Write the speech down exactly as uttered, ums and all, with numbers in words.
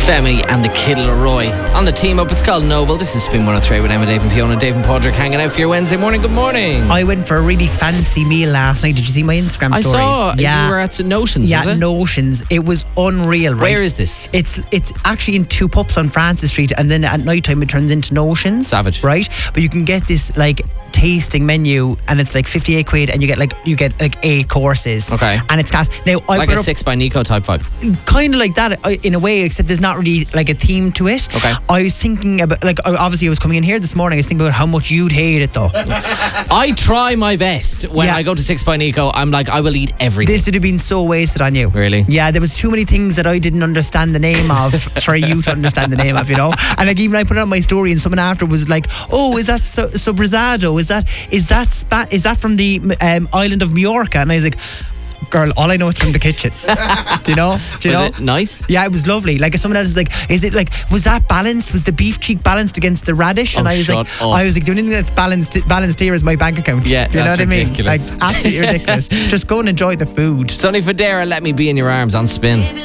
Femi and the Kid Leroy on the team up. It's called Noble. This is Spin one oh three with Emma, Dave and Fiona. Dave and Podrick hanging out for your Wednesday morning. Good morning. I went for a really fancy meal last night. Did you see my Instagram I stories? saw yeah. you were at Notions, Yeah, was it? Notions. It was unreal, right? Where is this? It's it's actually in Two Pups on Francis Street, and then at night time it turns into Notions. Savage. Right? But you can get this like tasting menu, and it's like fifty-eight quid, and you get like you get like eight courses. Okay. And it's class. Now I Like put a up Six by Nico type vibe. kind of like that uh, in a way, except there's not really like a theme to it. Okay. I was thinking about, like, obviously I was coming in here this morning, I was thinking about how much you'd hate it though. I try my best when Yeah. I go to Six by Nico. I'm like, I will eat everything. This would have been so wasted on you. Really? Yeah, there was too many things that I didn't understand the name of for you to understand the name of, you know. And like even I put it on my story, and someone after was like, "Oh, is that so, Sobrasado? Is that is that spa- is that from the um, island of Majorca?" And I was like, "Girl, all I know is from the kitchen." Do you know? Do you was know? it nice? Yeah, it was lovely. Like if someone else is like, "Is it like was that balanced? Was the beef cheek balanced against the radish?" And Oh, I was shut like, up. I was like, the only thing that's balanced balanced here is my bank account. Yeah, you know that's what I mean? ridiculous. Like absolutely ridiculous. Just go and enjoy the food. Sonny Fodera, Let Me Be in Your Arms on Spin.